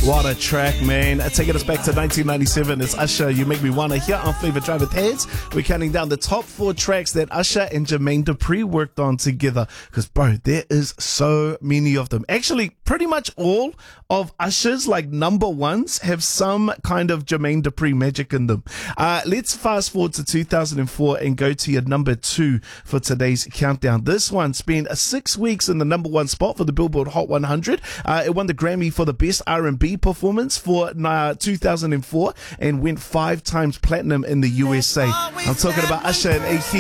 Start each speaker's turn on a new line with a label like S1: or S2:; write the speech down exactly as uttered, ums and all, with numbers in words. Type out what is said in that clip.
S1: What a track, man. Taking us back to nineteen ninety-seven. It's Usher, You Make Me Wanna. Here on Flavor Drive with Heads, we're counting down the top four tracks that Usher and Jermaine Dupri worked on together. Because, bro, there is so many of them. Actually, pretty much all of Usher's, like, number ones have some kind of Jermaine Dupri magic in them. Uh, let's fast forward to two thousand four and go to your number two for today's countdown. This one spent six weeks in the number one spot for the Billboard Hot one hundred. Uh, it won the Grammy for the Best R and B performance for uh, two thousand four and went five times platinum in the U S A. I'm talking about Usher and A. Key.